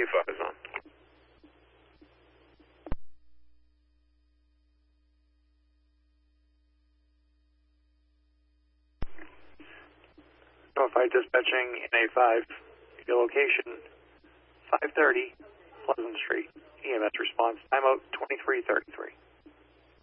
A5 is on. Notified dispatching in A5. Your location, 530 Pleasant Street. EMS response, timeout 2333.